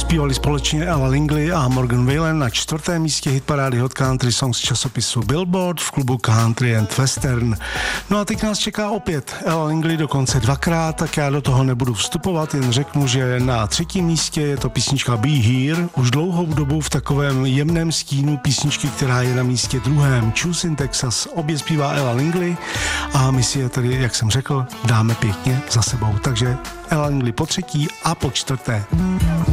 Zpívali společně Ella Langley a Morgan Wallen na 4. místě hitparády Hot Country Songs časopisu Billboard v klubu Country and Western. No a teď nás čeká opět Ella Langley, dokonce 2krát, tak já do toho nebudu vstupovat, jen řeknu, že na 3. místě je to písnička Be Here, už dlouhou dobu v takovém jemném stínu písničky, která je na místě 2. Choose in Texas, obě zpívá Ella Langley a my si je tedy, jak jsem řekl, dáme pěkně za sebou. Takže Ella Langley po 3. a po 4.